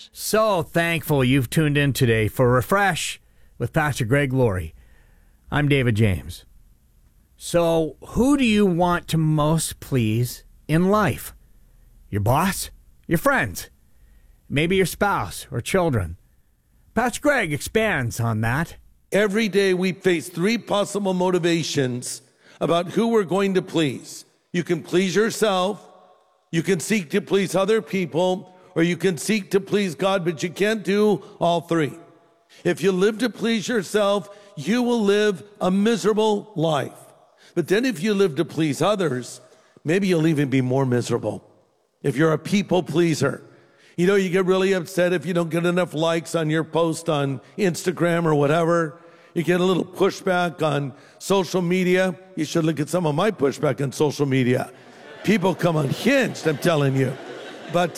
So thankful you've tuned in today for Refresh with Pastor Greg Laurie. I'm David James. So, who do you want to most please in life? Your boss? Your friends? Maybe your spouse or children? Pastor Greg expands on that. Every day we face three possible motivations about who we're going to please. You can please yourself, you can seek to please other people, or you can seek to please God, but you can't do all three. If you live to please yourself, you will live a miserable life. But then if you live to please others, maybe you'll even be more miserable. If you're a people pleaser, you know, you get really upset if you don't get enough likes on your post on Instagram or whatever. You get a little pushback on social media. You should look at some of my pushback on social media. People come unhinged, I'm telling you. But,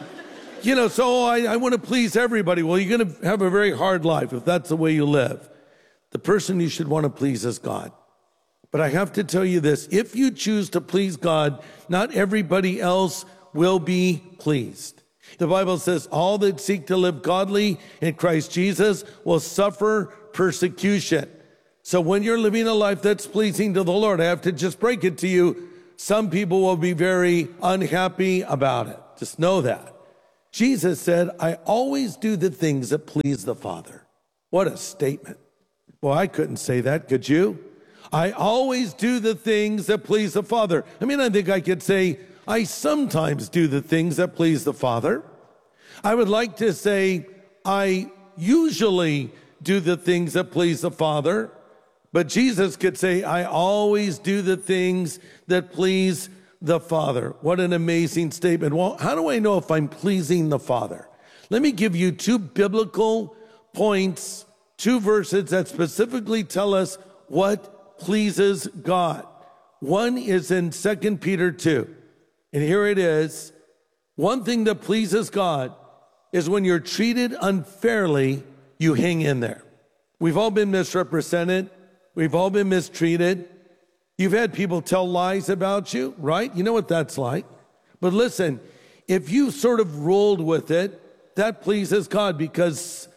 so I want to please everybody. Well, you're going to have a very hard life if that's the way you live. The person you should want to please is God. But I have to tell you this, if you choose to please God, not everybody else will be pleased. The Bible says all that seek to live godly in Christ Jesus will suffer persecution. So when you're living a life that's pleasing to the Lord, I have to just break it to you, some people will be very unhappy about it. Just know that. Jesus said, I always do the things that please the Father. What a statement. Well, I couldn't say that, could you? I always do the things that please the Father. I mean, I think I could say, I sometimes do the things that please the Father. I would like to say, I usually do the things that please the Father. But Jesus could say, I always do the things that please the Father. What an amazing statement. Well, how do I know if I'm pleasing the Father? Let me give you two biblical points, two verses that specifically tell us what pleases God. One is in 2 Peter 2. And here it is. One thing that pleases God is when you're treated unfairly, you hang in there. We've all been misrepresented. We've all been mistreated. You've had people tell lies about you, right? You know what that's like. But listen, if you sort of rolled with it, that pleases God, because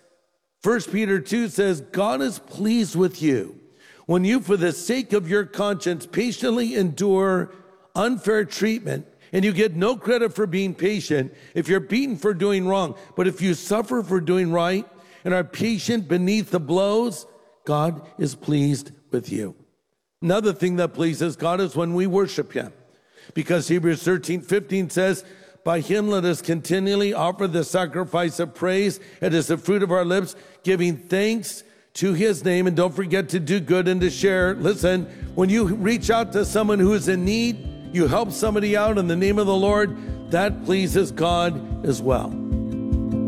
1 Peter 2 says, God is pleased with you when you, for the sake of your conscience, patiently endure unfair treatment, and you get no credit for being patient if you're beaten for doing wrong. But if you suffer for doing right and are patient beneath the blows, God is pleased with you. Another thing that pleases God is when we worship him, because Hebrews 13:15 says, by him let us continually offer the sacrifice of praise. It is the fruit of our lips, giving thanks to his name. And don't forget to do good and to share. Listen, when you reach out to someone who is in need, you help somebody out in the name of the Lord, that pleases God as well.